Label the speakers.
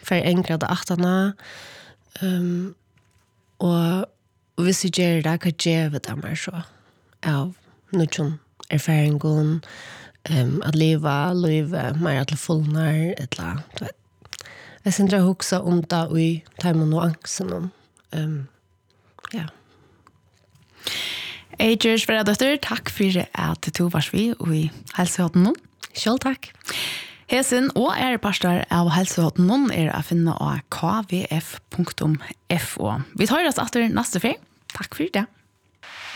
Speaker 1: förenkla det achtarna. Och hvis vi gör det, kan ge det mer så. Av någon erfaringen, att leva livet mer till fullnar, eller jag sen drar också om det och i timon och angsten. Ja.
Speaker 2: Agers föräldrar, tack för att du tog vars vi och i hälsohåten.
Speaker 1: Själv tack.
Speaker 2: Hesen og pastor av hälsohåten att finna av kvf.fo. Vi tar oss efter nästa fri. Tack för det.